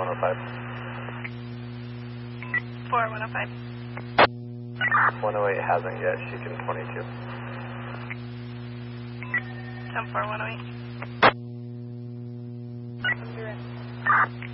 105. 4105. 108 hasn't yet, she can 22. 10108.